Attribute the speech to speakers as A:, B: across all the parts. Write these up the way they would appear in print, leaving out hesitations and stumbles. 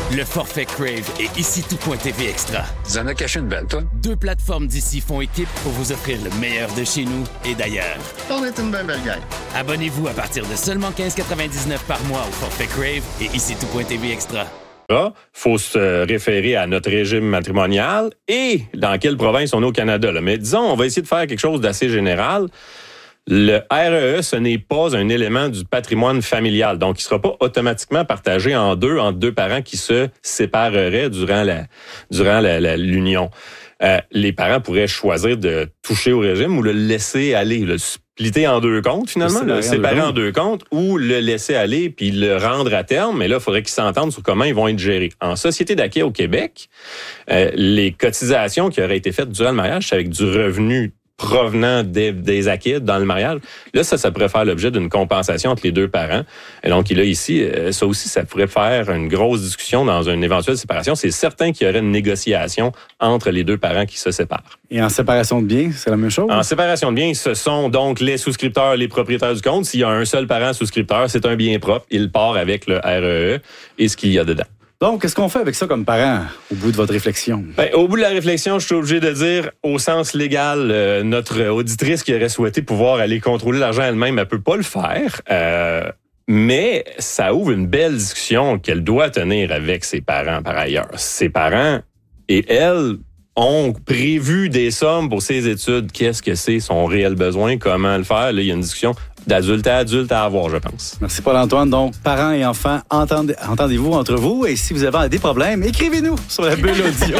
A: Le forfait Crave et ici tout.tv Extra.
B: Tu en as caché une belle, toi?
A: 2 plateformes d'ici font équipe pour vous offrir le meilleur de chez nous et d'ailleurs.
B: On est une belle gang.
A: Abonnez-vous à partir de seulement 15,99 par mois au forfait Crave et ici tout.tv Extra.
C: Il faut se référer à notre régime matrimonial et dans quelle province on est au Canada. Là. Mais disons, on va essayer de faire quelque chose d'assez général. Le REE, ce n'est pas un élément du patrimoine familial. Donc, il ne sera pas automatiquement partagé en deux entre deux parents qui se sépareraient durant l'union. Les parents pourraient choisir de toucher au régime ou le laisser aller, le splitter en 2 comptes, finalement, le séparer en 2 comptes ou le laisser aller puis le rendre à terme. Mais là, il faudrait qu'ils s'entendent sur comment ils vont être gérés. En société d'acquis au Québec, les cotisations qui auraient été faites durant le mariage, c'est avec du revenu provenant des acquis dans le mariage. Là, ça pourrait faire l'objet d'une compensation entre les 2 parents. Et donc, là, ici, ça aussi, ça pourrait faire une grosse discussion dans une éventuelle séparation. C'est certain qu'il y aurait une négociation entre les 2 parents qui se séparent.
D: Et en séparation de biens, c'est la même chose?
C: En séparation de biens, ce sont donc les souscripteurs, les propriétaires du compte. S'il y a un seul parent souscripteur, c'est un bien propre. Il part avec le REE et ce qu'il y a dedans.
D: Donc, qu'est-ce qu'on fait avec ça comme parent, au bout de votre réflexion?
C: Au bout de la réflexion, je suis obligé de dire, au sens légal, notre auditrice qui aurait souhaité pouvoir aller contrôler l'argent elle-même, elle peut pas le faire. Mais ça ouvre une belle discussion qu'elle doit tenir avec ses parents, par ailleurs. Ses parents et elle ont prévu des sommes pour ses études. Qu'est-ce que c'est son réel besoin? Comment le faire? Là, il y a une discussion d'adulte à adulte à avoir, je pense.
D: Merci Paul-Antoine. Donc, parents et enfants, entendez-vous entre vous. Et si vous avez des problèmes, écrivez-nous sur la bulle audio.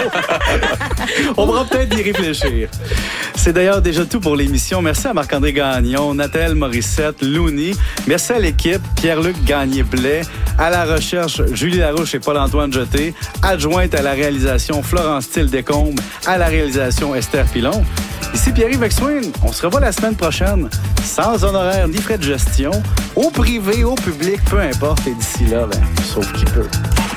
D: On pourra peut-être y réfléchir. C'est d'ailleurs déjà tout pour l'émission. Merci à Marc-André Gagnon, Nathalie Morissette, Louni. Merci à l'équipe, Pierre-Luc Gagné-Blais. À la recherche, Julie Larouche et Paul-Antoine Jeté. Adjointe à la réalisation, Florence Thiel-Descombes. À la réalisation, Esther Pilon. Ici Pierre-Yves Exwin. On se revoit la semaine prochaine, sans honoraires ni frais de gestion, au privé, au public, peu importe. Et d'ici là, sauf qui peut.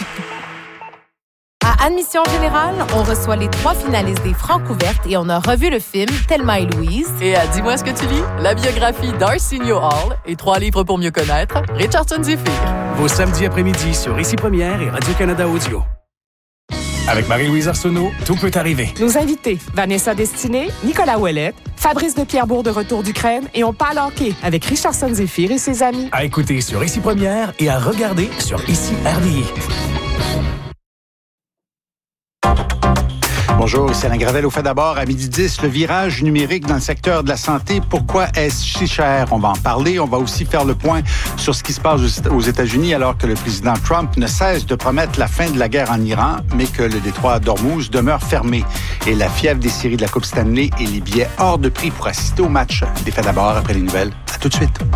E: À Admission Générale, on reçoit les 3 finalistes des Francouvertes et on a revu le film Thelma et Louise.
F: Et à Dis-moi ce que tu lis, la biographie d'Arsenio Hall et 3 livres pour mieux connaître, Richardson Zephyr.
G: Vos samedis après-midi sur Ici Première et Radio-Canada Audio. Avec Marie-Louise Arsenault, tout peut arriver.
H: Nos invités, Vanessa Destinée, Nicolas Ouellette, Fabrice de Pierrebourg de retour d'Ukraine et on parle hockey avec Richardson Zephyr et ses amis.
G: À écouter sur Ici Première et à regarder sur Ici RDI.
I: Bonjour, c'est Alain Gravel. Au fait d'abord, à 12h10, le virage numérique dans le secteur de la santé. Pourquoi est-ce si cher? On va en parler. On va aussi faire le point sur ce qui se passe aux États-Unis alors que le président Trump ne cesse de promettre la fin de la guerre en Iran, mais que le détroit d'Ormuz demeure fermé. Et la fièvre des séries de la Coupe Stanley et les billets hors de prix pour assister au match. Des faits d'abord après les nouvelles. À tout de suite.